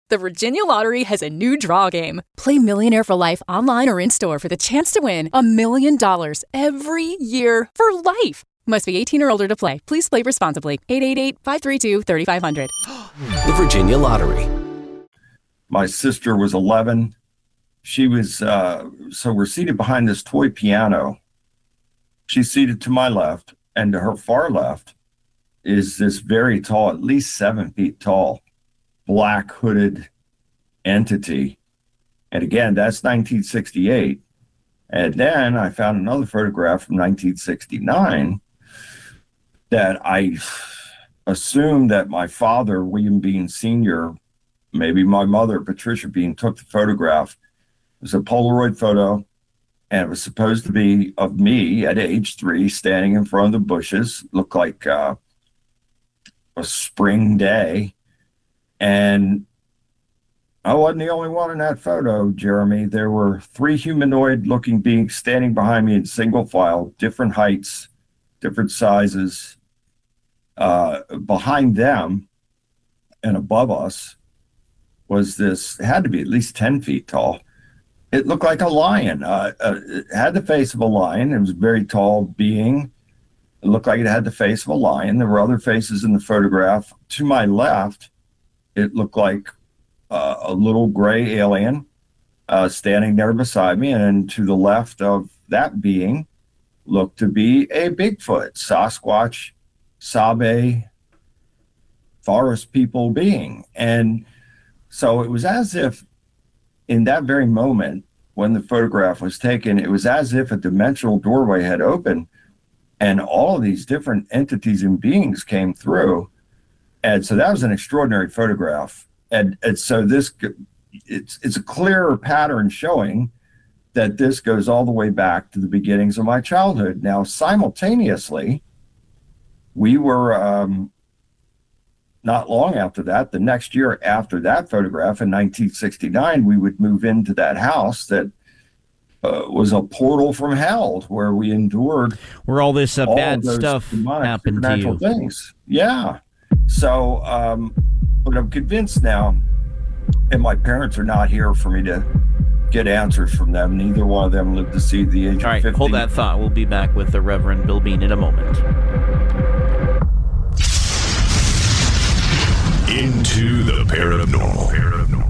The Virginia Lottery has a new draw game. Play Millionaire for Life online or in-store for the chance to win $1 million every year for life. Must be 18 or older to play. Please play responsibly. 888-532-3500. The Virginia Lottery. My sister was 11. She was, so we're seated behind this toy piano. She's seated to my left, and to her far left is this very tall, at least 7 feet tall, black hooded entity. And again, that's 1968. And then I found another photograph from 1969 that I assumed that my father, William Bean Sr., maybe my mother, Patricia Bean, took the photograph. It was a Polaroid photo, and it was supposed to be of me at age 3 standing in front of the bushes. It looked like a spring day. And I wasn't the only one in that photo, Jeremy. There were 3 humanoid-looking beings standing behind me in single file, different heights, different sizes. Behind them and above us was this, it had to be at least 10 feet tall. It looked like a lion. It had the face of a lion. It was a very tall being. It looked like it had the face of a lion. There were other faces in the photograph. To my left, it looked like a little gray alien standing there beside me. And then to the left of that being looked to be a Bigfoot, Sasquatch, Sabe, forest people being. And so it was as if in that very moment when the photograph was taken, it was as if a dimensional doorway had opened and all of these different entities and beings came through. And so that was an extraordinary photograph. And so this, it's a clearer pattern showing that this goes all the way back to the beginnings of my childhood. Now, simultaneously, we were not long after that, the next year after that photograph in 1969, we would move into that house that was a portal from hell where we endured where all this bad stuff happened to you. Things. Yeah. So, but I'm convinced now, and my parents are not here for me to get answers from them. Neither one of them lived to see the age of 50. All right, hold that thought. We'll be back with the Reverend Bill Bean in a moment. Into the paranormal.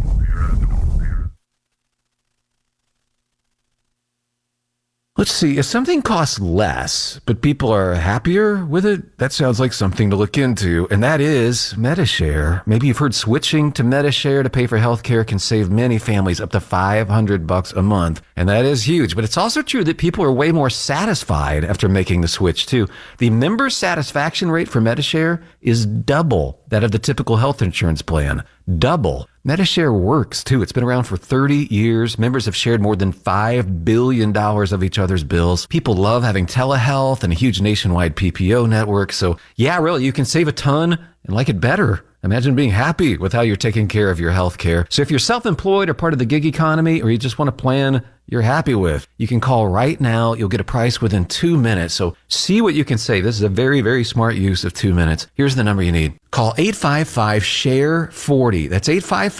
Let's see, if something costs less, but people are happier with it, that sounds like something to look into, and that is Medi-Share. Maybe you've heard switching to Medi-Share to pay for healthcare can save many families up to $500 a month, and that is huge. But it's also true that people are way more satisfied after making the switch, too. The member satisfaction rate for Medi-Share is double that of the typical health insurance plan. Double. Medi-Share works, too. It's been around for 30 years. Members have shared more than $5 billion of each other's bills. People love having telehealth and a huge nationwide PPO network. So, yeah, really, you can save a ton and like it better. Imagine being happy with how you're taking care of your health care. So if you're self-employed or part of the gig economy, or you just want a plan you're happy with, you can call right now. You'll get a price within 2 minutes. So see what you can save. This is a very, very smart use of 2 minutes. Here's the number you need. Call 855-SHARE-40. That's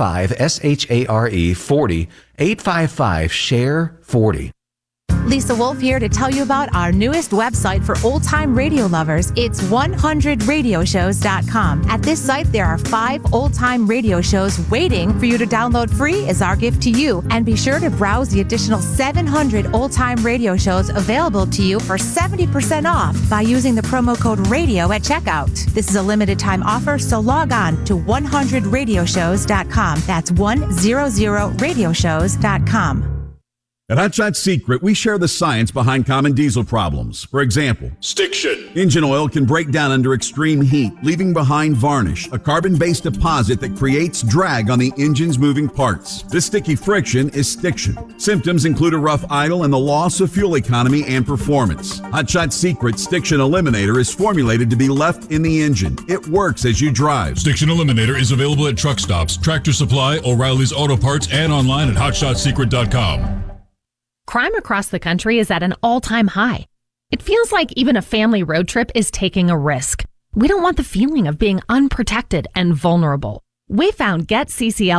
855-SHARE-40. 855-SHARE-40. Lisa Wolf here to tell you about our newest website for old-time radio lovers. It's 100radioshows.com. At this site, there are 5 old-time radio shows waiting for you to download free as our gift to you. And be sure to browse the additional 700 old-time radio shows available to you for 70% off by using the promo code RADIO at checkout. This is a limited-time offer, so log on to 100radioshows.com. That's 100radioshows.com. At Hot Shot Secret, we share the science behind common diesel problems. For example, stiction. Engine oil can break down under extreme heat, leaving behind varnish, a carbon-based deposit that creates drag on the engine's moving parts. This sticky friction is stiction. Symptoms include a rough idle and the loss of fuel economy and performance. Hot Shot Secret Stiction Eliminator is formulated to be left in the engine. It works as you drive. Stiction Eliminator is available at truck stops, Tractor Supply, O'Reilly's Auto Parts, and online at hotshotsecret.com. Crime across the country is at an all-time high. It feels like even a family road trip is taking a risk. We don't want the feeling of being unprotected and vulnerable. We found GetCCL